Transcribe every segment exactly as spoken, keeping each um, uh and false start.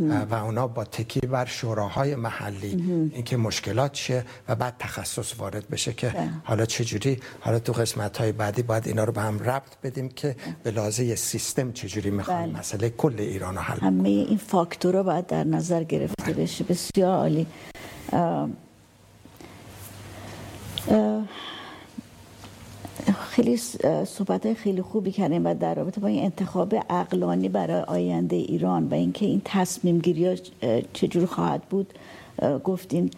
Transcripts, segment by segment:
و اونا با تکیه بر شوراهای محلی اینکه مشکلات چیه و بعد تخصص وارد بشه که ده. حالا چجوری حالا تو قسمت‌های بعدی باید اینا رو به هم ربط بدیم که به لحاظه سیستم چجوری می‌خوایم مسئله کل ایران رو حل کنیم. همه این فاکتورها باید در نظر گرفته بشه. بسیار عالی. اه اه خیلی صحبت‌های خیلی خوبی کردیم و در رابطه با این انتخاب عقلانی برای آینده ایران و اینکه این تصمیم گیری‌ها چجور خواهد بود گفتین.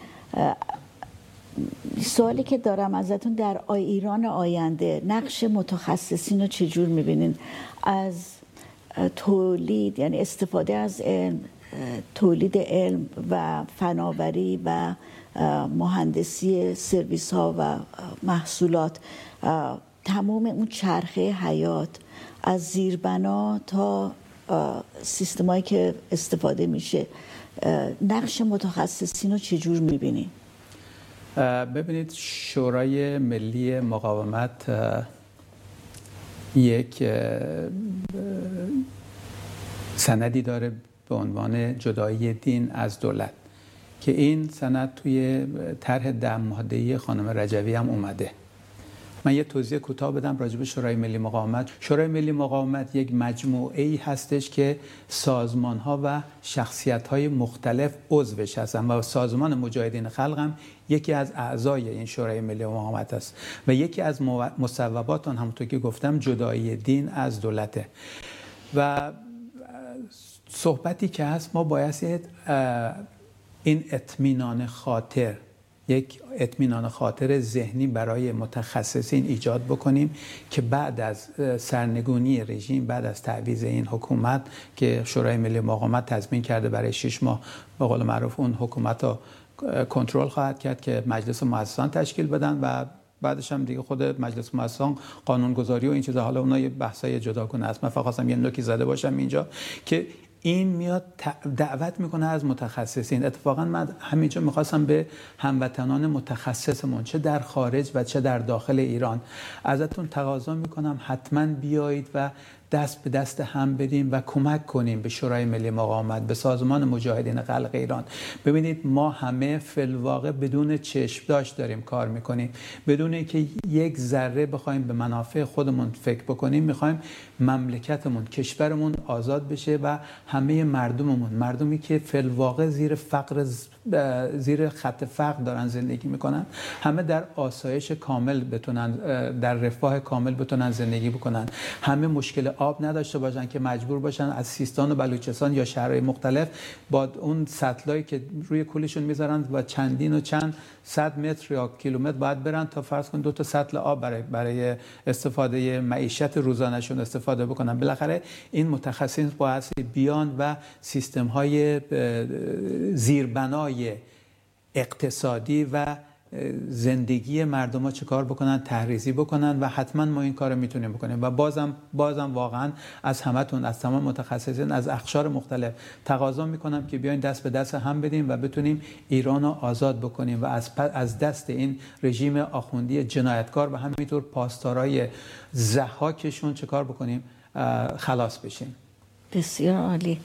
سوالی که دارم ازتون در ایران آینده نقش متخصصین رو چجور می‌بینین؟ از تولید، یعنی استفاده از علم، تولید علم و فناوری و مهندسی سرویس ها و محصولات، تمام اون چرخه حیات از زیربنا تا سیستمایی که استفاده میشه، نقش متخصصین رو چجور میبینید؟ ببینید، شورای ملی مقاومت یک سندی داره به عنوان جدایی دین از دولت که این سند توی طرح ده ماده‌ای خانم رجوی هم اومده. من یه توضیح کوتاه بدم راجع به شورای ملی مقاومت. شورای ملی مقاومت یک مجموعه‌ای هستش که سازمان‌ها و شخصیت‌های مختلف عضوش هستن و سازمان مجاهدین خلق هم یکی از اعضای این شورای ملی مقاومت است و یکی از مصوبات آن همونطور که گفتم جدایی دین از دولته. و صحبتی که هست، ما باید این اطمینان خاطر، یک اطمینان خاطر ذهنی برای متخصصین ایجاد بکنیم که بعد از سرنگونی رژیم، بعد از تعویض این حکومت که شورای ملی مقاومت تضمین کرده برای شش ماه به قول معروف اون حکومت رو کنترل خواهد کرد که مجلس مؤسسان تشکیل بدن و بعدش هم دیگه خود مجلس مؤسسان قانونگذاری و این چیزا، حالا اونها یه بحثای جداگانه است. من فقط خواستم یه نکته زده باشم اینجا که این میاد دعوت میکنه از متخصصین. اتفاقا من همینجا میخواستم به هموطنان متخصصمون چه در خارج و چه در داخل ایران ازتون تقاضا میکنم حتما بیایید و دست به دست هم بدیم و کمک کنیم به شورای ملی مقاومت، به سازمان مجاهدین خلق ایران. ببینید، ما همه فی‌الواقع بدون چشم داشت داریم کار میکنیم، بدون اینکه یک ذره بخوایم به منافع خودمون فکر بکنیم. میخوایم مملکتمون، کشورمون آزاد بشه و همه مردممون، مردمی که فی‌الواقع زیر فقر، زیر خط فقر دارن زندگی میکنن، همه در آسایش کامل بتونن، در رفاه کامل بتونن زندگی بکنن، همه مشکل آب نداشته باشن که مجبور باشن از سیستان و بلوچستان یا شهرهای مختلف با اون سطلایی که روی کولشون میذارن و چندین و چند صد متر یا کیلومتر باید برن تا فرض کن دو تا سطل آب برای برای استفاده معیشت روزانه‌شون استفاده بکنن. بالاخره این متخصصین باید بیان و سیستم‌های زیربنای اقتصادی و زندگی مردم ها چه کار بکنن، تحریزی بکنن و حتما ما این کار رو میتونیم بکنیم. و بازم بازم واقعا از همتون، از تمام متخصصین از اقشار مختلف تقاضا میکنم که بیاین دست به دست هم بدیم و بتونیم ایران رو آزاد بکنیم و از از دست این رژیم آخوندی جنایتکار و همینطور پاسدارای ضحاکشون چه کار بکنیم، خلاص بشیم. بسیار عالی.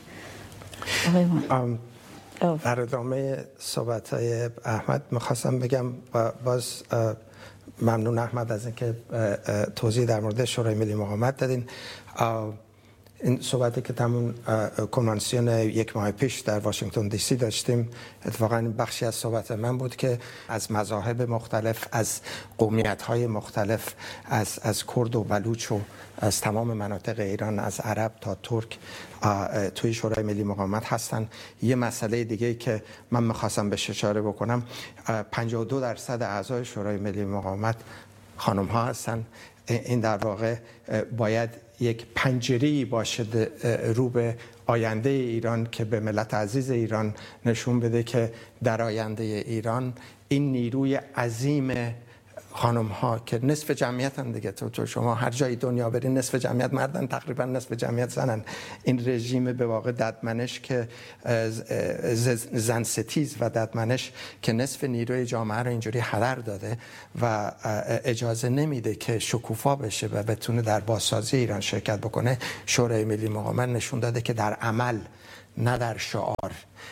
در ادامه صحبت‌های احمد میخواستم بگم، باز ممنون احمد از اینکه توضیح در مورد شورای ملی مقاومت دادین. این صحبتی که تمون کنوانسیون یک ماه پیش در واشنگتن دی سی داشتیم، اتفاقا این بخشی از صحبت من بود که از مذاهب مختلف، از قومیت‌های مختلف، از از کرد و بلوچ و از تمام مناطق ایران، از عرب تا ترک توی شورای ملی مقاومت هستن. یه مسئله دیگه که من می‌خواستم بهش اشاره بکنم، پنجاه و دو درصد اعضای شورای ملی مقاومت خانم‌ها هستن. این در واقع باید یک پنجره‌ای باشه رو به آینده ایران که به ملت عزیز ایران نشون بده که در آینده ایران این نیروی عظیم خانم ها که نصف جمعیت هم دیگه، تو, تو شما هر جای دنیا برین نصف جمعیت مردن، تقریبا نصف جمعیت زنن. این رژیم به واقع ددمنش که زن ستیز و ددمنش که نصف نیروی جامعه رو اینجوری هدر داده و اجازه نمیده که شکوفا بشه و بتونه در بازسازی ایران شرکت بکنه. شورای ملی مقاومت نشون داده که در عمل نه در شعار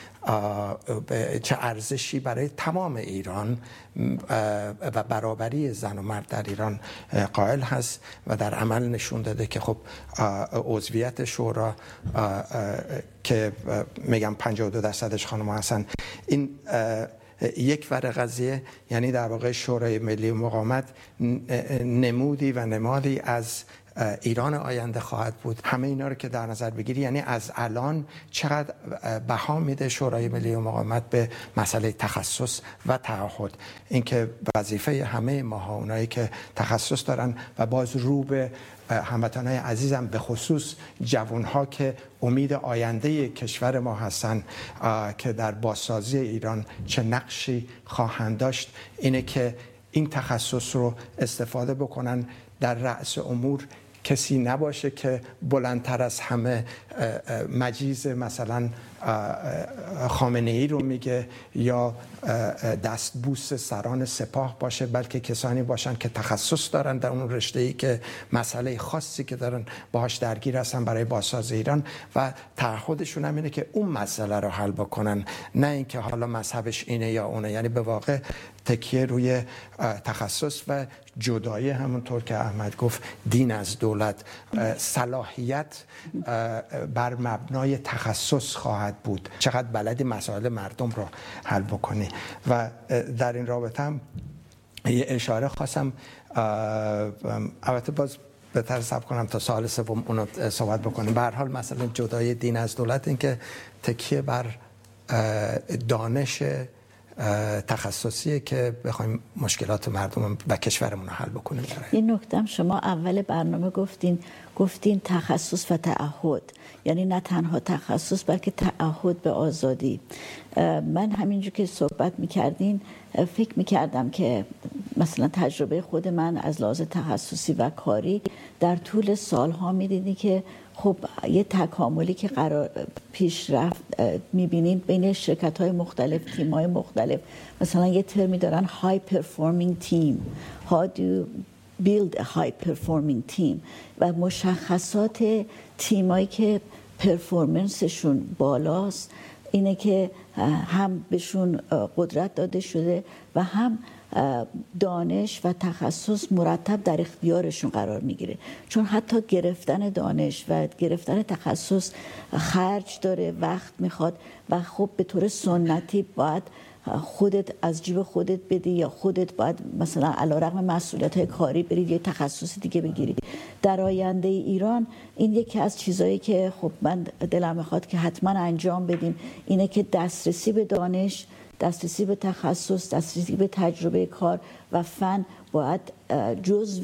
چه ارزشی برای تمام ایران و برابری زن و مرد در ایران قائل هست و در عمل نشون داده که خب عضویت شورا که میگم پنجاه و دو درصدش خانم هستن، این یک ور قضیه یعنی در واقع شورای ملی مقاومت نمودی و نمادی از ایران آینده خواهد بود. همه اینا رو که در نظر بگیری یعنی از الان چقدر بها میده شورای ملی مقاومت به مسئله تخصص و تعهد، اینکه وظیفه همه ماها اونایی که تخصص دارن و باز رو به هموطنای عزیزم به خصوص جوانها که امید آینده کشور ما هستن که در بازسازی ایران چه نقشی خواهند داشت، اینه که این تخصص رو استفاده بکنن. در رأس امور کسی نباشه که بلندتر از همه مجیز مثلا خامنه ای رو میگه یا دستبوس سران سپاه باشه، بلکه کسانی باشن که تخصص دارن در اون رشته‌ای که مسئله خاصی که دارن باهاش درگیر هستن برای بازسازی ایران و تعهدشون هم اینه که اون مسئله رو حل بکنن، نه اینکه حالا مذهبش اینه یا اونه. یعنی به واقع تکیه روی تخصص و جدایی، همونطور که احمد گفت، دین از دولت. صلاحیت بر مبنای تخصص خواهد بود، چقدر بلدی مسائل مردم رو حل بکنی. و در این رابطه هم یه اشاره خواستم، البته باز بهتر صبر کنم تا سوال سوم اونو صحبت بکنیم. به هر حال مثلا جدای دین از دولت، این که تکیه بر دانش تخصصیه که بخوایم مشکلات مردم و کشورمون رو حل بکنیم. این نکته شما اول برنامه گفتین گفتین تخصص و تعهد، یعنی نه تنها تخصص بلکه تعهد به آزادی. من همینجور که صحبت میکردین فکر میکردم که مثلا تجربه خود من از لحاظ تخصصی و کاری در طول سالها میدیدی که خب یه تکاملی که قرار پیش رفت میبینیم بین شرکت‌های مختلف، تیم‌های مختلف. مثلا یه ترمی دارن high performing team. How do you build a high performing team؟ و مشخصات تیمایی که پرفورمنسشون بالاست اینه که هم بهشون قدرت داده شده و هم دانش و تخصص مرتب در اختیارشون قرار میگیره، چون حتی گرفتن دانش و گرفتن تخصص خرج داره، وقت میخواد و خب به طور سنتی باید خودت از جیب خودت بدی یا خودت باید مثلا علیرغم مسئولیت‌های کاری برید یه تخصص دیگه بگیرید. در آینده ایران این یکی از چیزایی که خب من دلم میخواد که حتما انجام بدیم اینه که دسترسی به دانش، دسترسی به تخصص، دسترسی به تجربه کار و فن باید جزو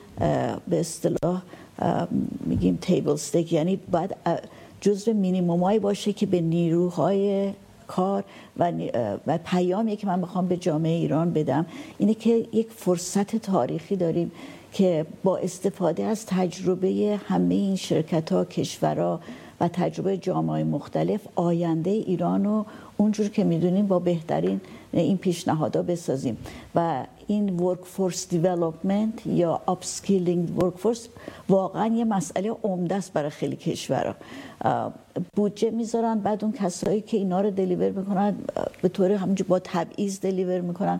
به اصطلاح میگیم تیبل استیک، یعنی باید جزو مینیمومایی باشه که به نیروهای کار و, و پیامی که من میخوام به جامعه ایران بدم اینه که یک فرصت تاریخی داریم که با استفاده از تجربه همه این شرکت‌ها، کشورها و تجربه جامعه مختلف آینده ایران رو اونجور که میدونیم با بهترین این پیشنهادها بسازیم. و این workforce development یا upskilling workforce واقعا یه مسئله عمده است برای خیلی کشورها. بودجه میذارن، بعد اون کسایی که اینا رو دلیور میکنن به طور همونجور با تبعیض دلیور میکنن،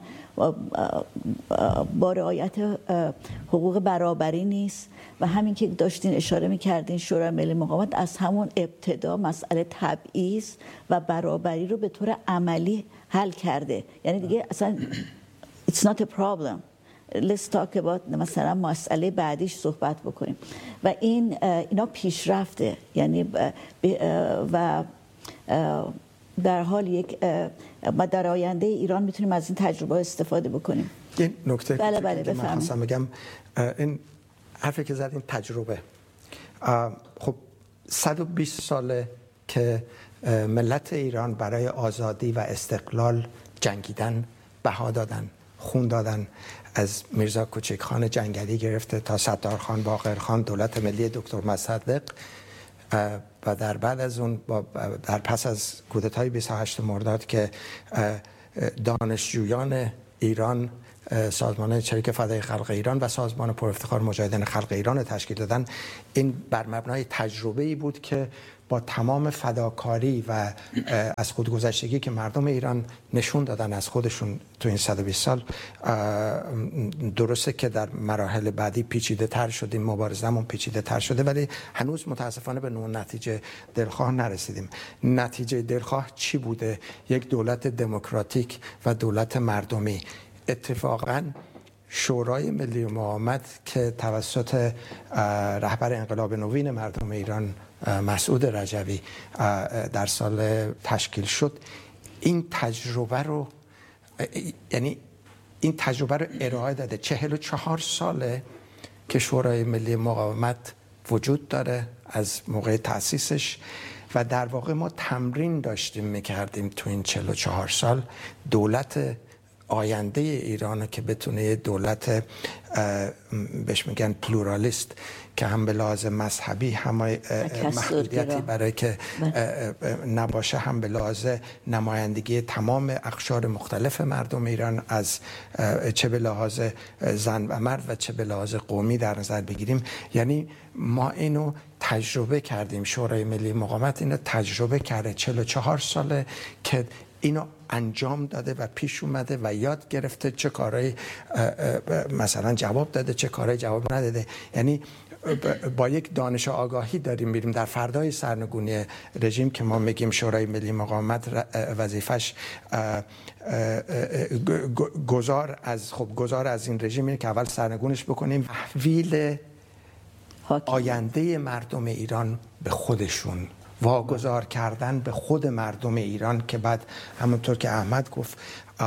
با رعایت حقوق برابری نیست. و همین که داشتین اشاره میکردین شورای ملی مقاومت از همون ابتدا مسئله تبعیض و برابری رو به طور عملی حل کرده. یعنی دیگه اصلا it's not a problem. Let's talk about مثلا مسئله بعدیش صحبت بکنیم. و این اینا پیشرفته، یعنی و در حال یک ما در آینده ایران میتونیم از این تجربه استفاده بکنیم. این نکته بله بله که من خواستم بگم، این حرفی که زدین تجربه، خب صد و بیست ساله که ملت ایران برای آزادی و استقلال جنگیدن، بها دادن، خون دادن، از میرزا کوچکخان جنگلی گرفته تا ستارخان، باقرخان، دولت ملی دکتر مصدق و در بعد از اون در پس از کودتای بیست و هشتم مرداد که دانشجویان ایران سازمان شریک فدای خلق ایران و سازمان پر افتخار مجاهدین خلق ایران تشکیل دادن، این بر مبنای تجربه‌ای بود که با تمام فداکاری و از خودگذشتگی که مردم ایران نشون دادن از خودشون تو این صد و بیست سال، درسته که در مراحل بعدی پیچیده تر شدیم، مبارزمون پیچیده تر شده، ولی هنوز متاسفانه به اون نتیجه دلخواه نرسیدیم. نتیجه دلخواه چی بوده؟ یک دولت دموکراتیک و دولت مردمی. اتفاقاً شورای ملی مقاومت که توسط رهبر انقلاب نوین مردم ایران مسعود رجوی در سال تشکیل شد، این تجربه رو یعنی این تجربه رو ارائه داده. چهل و چهار ساله که شورای ملی مقاومت وجود داره از موقع تأسیسش و در واقع ما تمرین داشتیم میکردیم تو این چهل و چهار سال دولت آینده ایران که بتونه دولت بهش میگن پلورالیست که هم به لحاظ مذهبی هم محدودیتی برای که نباشه، هم به لحاظ نمایندگی تمام اقشار مختلف مردم ایران از چه به لحاظ زن و مرد و چه به لحاظ قومی در نظر بگیریم. یعنی ما اینو تجربه کردیم، شورای ملی مقاومت اینو تجربه کرده چهل و چهار ساله که اینو انجام داده و پیش اومده و یاد گرفته چه کارهای مثلا جواب داده، چه کارهای جواب نداده. یعنی با یک دانش و آگاهی داریم میریم در فردای سرنگونی رژیم که ما میگیم شورای ملی مقاومت وظیفش گذار از خب گذار از این رژیم اینه که اول سرنگونش بکنیم، تحویل آینده مردم ایران به خودشون، واگذار کردن به خود مردم ایران که بعد همونطور که احمد گفت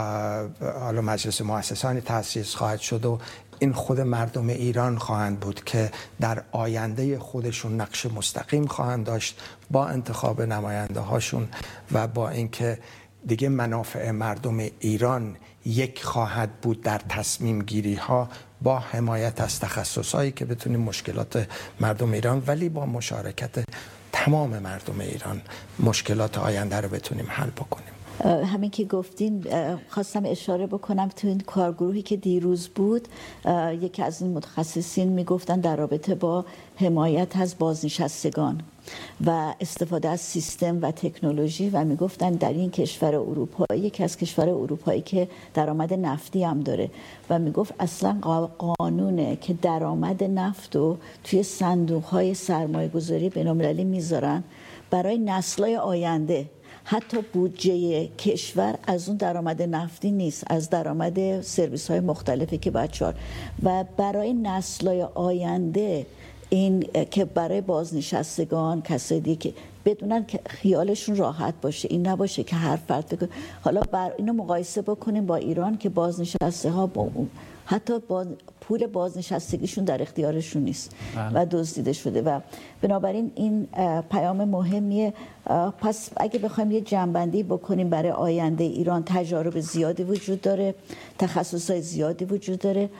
حالا مجلس مؤسسانی تأسیس خواهد شد و این خود مردم ایران خواهند بود که در آینده خودشون نقش مستقیم خواهند داشت با انتخاب نماینده هاشون و با اینکه دیگه منافع مردم ایران یک خواهد بود در تصمیم گیری ها با حمایت از تخصص هایی که بتونیم مشکلات مردم ایران ولی با مشارکت تمام مردم ایران مشکلات آینده رو بتونیم حل بکنیم. همین که گفتین خواستم اشاره بکنم تو این کارگروهی که دیروز بود یکی از این متخصصین میگفتن در رابطه با حمایت از بازنشستگان و استفاده از سیستم و تکنولوژی و میگفتن در این کشور اروپایی یکی از کشور اروپایی که درآمد نفتی هم داره و میگفت اصلا قانونه که درآمد نفت رو توی صندوق‌های سرمایه‌گذاری بین‌المللی میذارن برای نسل‌های آینده. حتی بودجه کشور از اون درآمد نفتی نیست، از درآمد سرویس های مختلفی که باید چار و برای نسل‌های آینده این که برای بازنشستگان کسایی دیگه که بدونن که خیالشون راحت باشه، این نباشه که هر فرد بگه حالا بر اینو مقایسه بکنیم با ایران که بازنشسته ها با حتی باز پول بازنشستگیشون در اختیارشون نیست و دزدیده شده و بنابراین این پیام مهمیه. پس اگه بخوایم یه جنبندی بکنیم برای آینده ایران، تجارب زیادی وجود داره، تخصصهای زیادی وجود داره،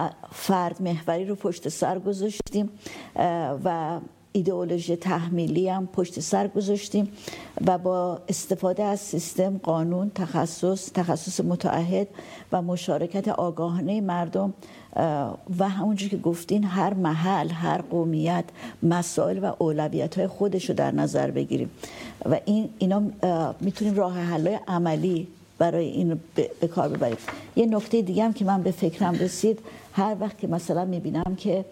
فرد محوری رو پشت سر گذاشتیم و ایدئولوژی تحمیلی هم پشت سر گذاشتیم و با استفاده از سیستم، قانون، تخصص، تخصص متعهد و مشارکت آگاهانه مردم و همونجور که گفتین هر محل، هر قومیت مسائل و اولویت‌های خودش رو در نظر بگیریم و این اینا میتونیم راه حل‌های عملی برای این به کار ببریم. یه نکته دیگه هم که من به فکرم رسید، هر وقت که مثلا میبینم که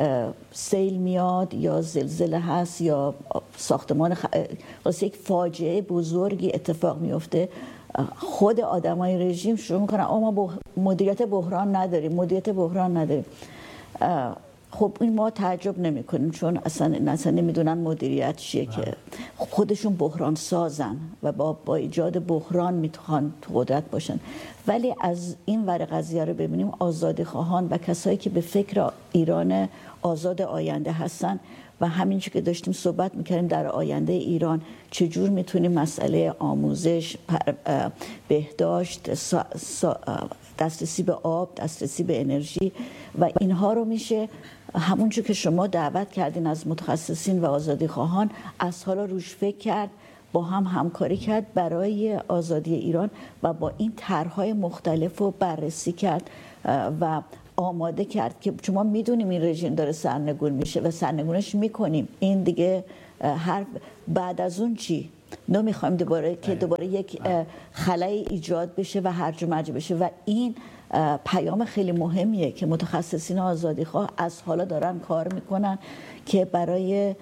سیل میاد یا زلزله هست یا ساختمان خ... یک فاجعه بزرگی اتفاق میفته، خود آدمای رژیم شروع میکنن اما ما مدیریت بحران نداریم مدیریت بحران نداریم خب این ما تعجب نمی کنیم چون اصلا اصلا نمیدونن مدیریت چیه که خودشون بحران سازن و با, با ایجاد بحران میتوان تو قدرت باشن. ولی از این ور قضیه رو ببینیم، آزادی خواهان و کسایی که به فکر ایران آزاد آینده هستن و همینجور که داشتیم صحبت میکردیم در آینده ایران چجور میتونیم مسئله آموزش، بهداشت، دسترسی به آب، دسترسی به انرژی و اینها رو میشه همونجور که شما دعوت کردین از متخصصین و آزادی خواهان از حالا روش فکر کرد، با هم همکاری کرد برای آزادی ایران و با این طرح‌های مختلف رو بررسی کرد و آماده کرد که چون ما میدونیم این رژیم داره سرنگون میشه و سرنگونش میکنیم، این دیگه هر بعد از اون چی نمیخوایم دوباره که دوباره یک خلایی ایجاد بشه و هرج و مرج بشه و این پیام خیلی مهمیه که متخصصین آزادیخواه از حالا دارن کار میکنن که برای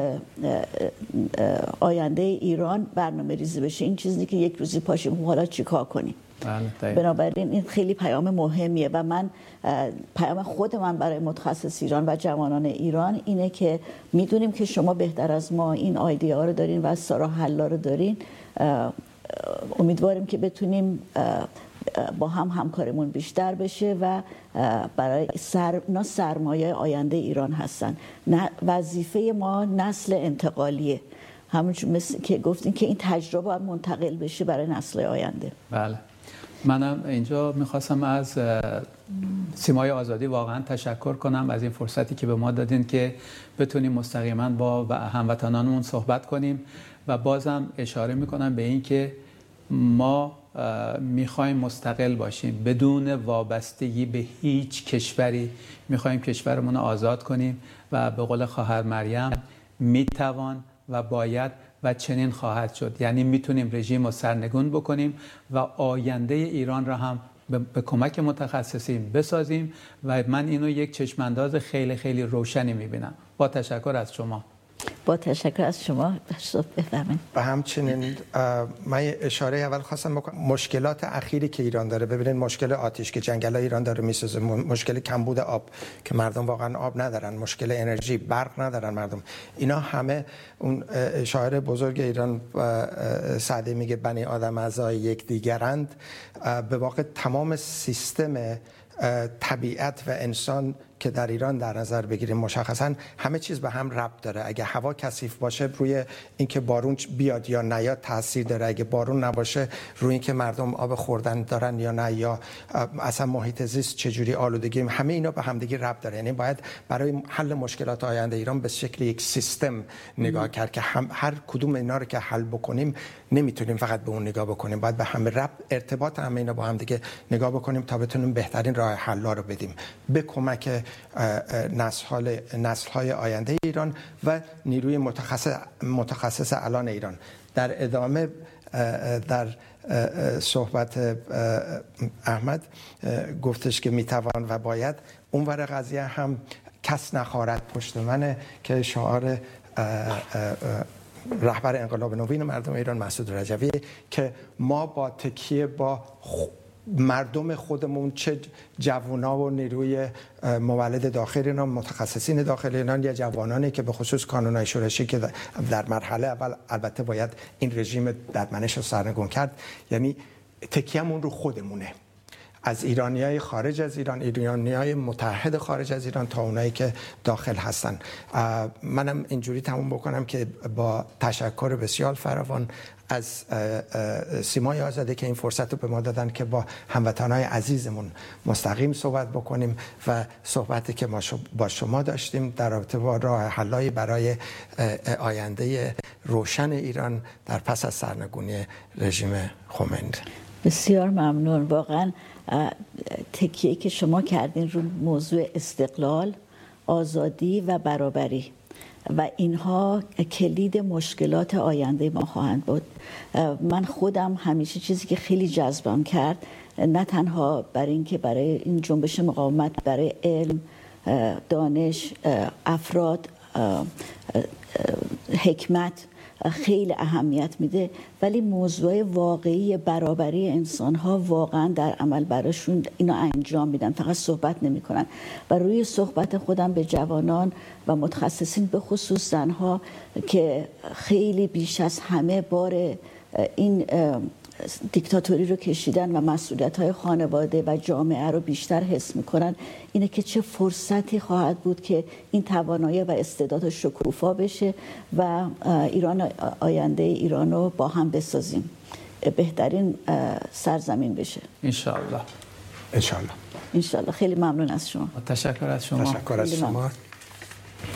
آینده ایران برنامه ریزی بشه. این چیزی که یک روزی پاشیم حالا چیکار کنیم. بنابراین این خیلی پیام مهمیه و من پیام خود من برای متخصص ایران و جوانان ایران اینه که میدونیم که شما بهتر از ما این ایده ها رو دارین و راه حل رو دارین. امیدواریم که بتونیم با هم همکاریمون بیشتر بشه و برای سر... اینا سرمایه آینده ایران هستن. نه وظیفه ما نسل انتقالیه، همونجور مثل که گفتین که این تجربه باید منتقل بشه برای نسل آینده. بله، منم اینجا میخواستم از سیمای آزادی واقعا تشکر کنم از این فرصتی که به ما دادین که بتونیم مستقیما با هموطنانمون صحبت کنیم و بازم اشاره میکنم به این که ما میخوایم مستقل باشیم بدون وابستگی به هیچ کشوری. میخوایم کشورمون رو آزاد کنیم و به قول خواهر مریم میتوان و باید و چنین خواهد شد. یعنی میتونیم رژیم رو سرنگون بکنیم و آینده ایران را هم به کمک متخصصین بسازیم و من اینو یک چشمانداز خیلی خیلی روشنی میبینم. با تشکر از شما. با تشکر از شما. بفرمایید. و همچنین من اشاره اول خواستم بکنم مشکلات اخیری که ایران داره. ببینید مشکل آتش که جنگل‌های ایران داره میسازه، مشکل کمبود آب که مردم واقعا آب ندارن، مشکل انرژی، برق ندارن مردم. اینا همه اون شاعر بزرگ ایران سعدی میگه بنی آدم اعضای یکدیگرند. به واقع تمام سیستم طبیعت و انسان که در ایران در نظر بگیریم مشخصا همه چیز به هم ربط داره. اگه هوا کثیف باشه روی اینکه بارون بیاد یا نیاد تاثیر داره، اگه بارون نباشه روی اینکه مردم آب خوردن دارن یا نه، یا اصلا محیط زیست چجوری آلودگی، همه اینا به همدیگه ربط داره. یعنی باید برای حل مشکلات آینده ایران به شکل یک سیستم نگاه کرد که هم هر کدوم اینا رو که حل بکنیم نمیتونیم فقط به اون نگاه بکنیم، باید به همه ربط ارتباط همه اینا با هم دیگه نگاه بکنیم تا بتونیم بهترین راه حل‌ها رو بدیم به کمک نسل نسل‌های آینده ایران و نیروی متخصص متخصص الان ایران. در ادامه در صحبت احمد گفتش که میتوان و باید. اونور قضیه هم کس نخارد پشت منه که شعار رهبر انقلاب نوین مردم ایران مسعود رجوی که ما با تکیه با مردم خودمون، چه جوانا و نیروی مولد داخل ایران، متخصصین داخل ایران یا جوانانی که به خصوص کانونهای شورشی که در مرحله اول البته باید این رژیم ددمنش رو سرنگون کرد، یعنی تکیه‌مون رو خودمونه، از ایرانیای خارج از ایران، ایرانیای متحد خارج از ایران تا اونایی که داخل هستن. منم اینجوری تموم بکنم که با تشکر بسیار فراوان از سیمای آزادی که این فرصت رو به ما دادن که با هموطنای عزیزمون مستقیم صحبت بکنیم و صحبتی که ما با شما داشتیم در رابطه با راه حل‌هایی برای آینده روشن ایران در پس از سرنگونی رژیم خمینی. بسیار ممنون. واقعا تکیه‌ای که شما کردین رو موضوع استقلال، آزادی و برابری و اینها کلید مشکلات آینده ما خواهند بود. من خودم همیشه چیزی که خیلی جذبم کرد، نه تنها برای اینکه برای این جنبش مقاومت برای علم، دانش، افراد، حکمت خیلی اهمیت میده، ولی موضوع واقعی برابری انسان‌ها واقعا در عمل براشون اینو انجام میدن، فقط صحبت نمی‌کنن. و روی صحبت خودم به جوانان و متخصصین به خصوص زنها که خیلی بیش از همه بار این دیکتاتوری رو کشیدن و مسئولیت‌های خانواده و جامعه رو بیشتر حس می‌کنن، اینه که چه فرصتی خواهد بود که این توانایی و استعداد شکوفا بشه و ایران، آینده ایران رو با هم بسازیم، بهترین سرزمین بشه. انشالله. انشالله. انشالله. خیلی ممنون از شما. تشکر از شما. تشکر از شما.